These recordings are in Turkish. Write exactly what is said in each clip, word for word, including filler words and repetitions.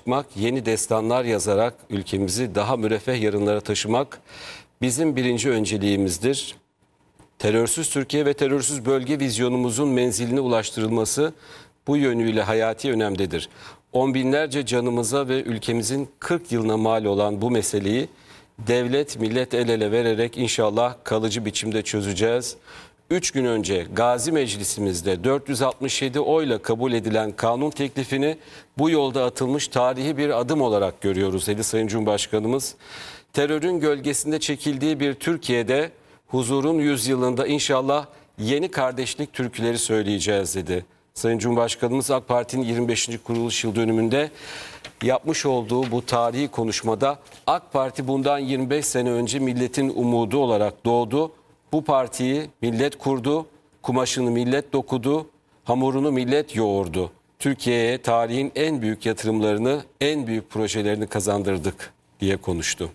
çıkmak, yeni destanlar yazarak ülkemizi daha müreffeh yarınlara taşımak bizim birinci önceliğimizdir. Terörsüz Türkiye ve terörsüz bölge vizyonumuzun menziline ulaştırılması bu yönüyle hayati önemdedir. On binlerce canımıza ve ülkemizin kırk yılına mal olan bu meseleyi devlet, millet el ele vererek inşallah kalıcı biçimde çözeceğiz. Üç gün önce Gazi Meclisimizde dört yüz altmış yedi oyla kabul edilen kanun teklifini bu yolda atılmış tarihi bir adım olarak görüyoruz dedi Sayın Cumhurbaşkanımız. Terörün gölgesinde çekildiği bir Türkiye'de huzurun yüzyılında inşallah yeni kardeşlik türküleri söyleyeceğiz dedi. Sayın Cumhurbaşkanımız AK Parti'nin yirmi beşinci kuruluş yıl dönümünde yapmış olduğu bu tarihi konuşmada AK Parti bundan yirmi beş sene önce milletin umudu olarak doğdu. Bu partiyi millet kurdu, kumaşını millet dokudu, hamurunu millet yoğurdu. Türkiye'ye tarihin en büyük yatırımlarını, en büyük projelerini kazandırdık diye konuştu.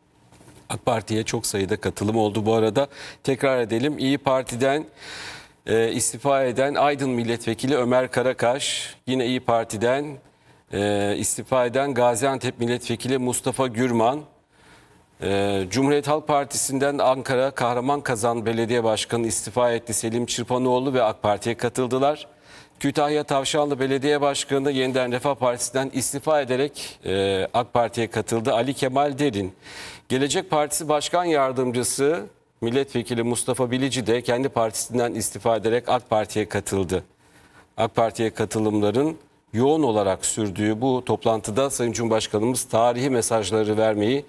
AK Parti'ye çok sayıda katılım oldu bu arada. Tekrar edelim, İyi Parti'den e, istifa eden Aydın Milletvekili Ömer Karakaş, yine İyi Parti'den e, istifa eden Gaziantep Milletvekili Mustafa Gürman, e, Cumhuriyet Halk Partisi'nden Ankara Kahramanmaraş Belediye Başkanı istifa etti Selim Çırpanoğlu ve AK Parti'ye katıldılar. Kütahya Tavşanlı Belediye Başkanı Yeniden Refah Partisi'nden istifa ederek e, AK Parti'ye katıldı Ali Kemal Derin. Gelecek Partisi Başkan Yardımcısı Milletvekili Mustafa Bilici de kendi partisinden istifa ederek AK Parti'ye katıldı. AK Parti'ye katılımların yoğun olarak sürdüğü bu toplantıda Sayın Cumhurbaşkanımız tarihi mesajları vermeyi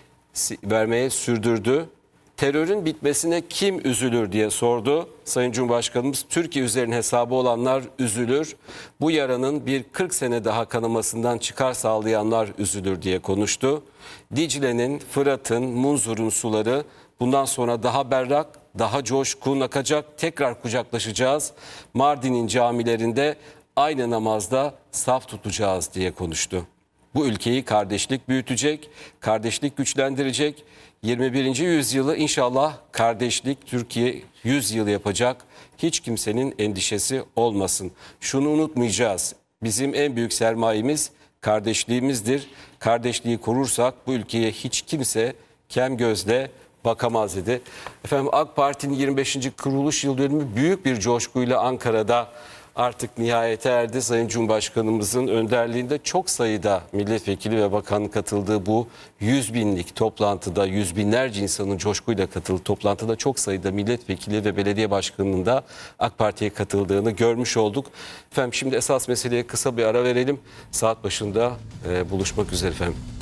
vermeye sürdürdü. Terörün bitmesine kim üzülür diye sordu. Sayın Cumhurbaşkanımız Türkiye üzerine hesabı olanlar üzülür. Bu yaranın bir kırk sene daha kanamasından çıkar sağlayanlar üzülür diye konuştu. Dicle'nin, Fırat'ın, Munzur'un suları bundan sonra daha berrak, daha coşkun akacak. Tekrar kucaklaşacağız. Mardin'in camilerinde aynı namazda saf tutacağız diye konuştu. Bu ülkeyi kardeşlik büyütecek, kardeşlik güçlendirecek. yirmi birinci yüzyılı inşallah kardeşlik Türkiye yüz yıl yapacak. Hiç kimsenin endişesi olmasın. Şunu unutmayacağız. Bizim en büyük sermayemiz kardeşliğimizdir. Kardeşliği korursak bu ülkeye hiç kimse kem gözle bakamaz dedi. Efendim AK Parti'nin yirmi beşinci kuruluş yıl dönümü büyük bir coşkuyla Ankara'da artık nihayete erdi. Sayın Cumhurbaşkanımızın önderliğinde çok sayıda milletvekili ve bakan katıldığı bu yüz binlik toplantıda, yüz binlerce insanın coşkuyla katıldığı toplantıda çok sayıda milletvekili ve belediye başkanının da AK Parti'ye katıldığını görmüş olduk. Efendim şimdi esas meseleye kısa bir ara verelim. Saat başında e, buluşmak üzere efendim.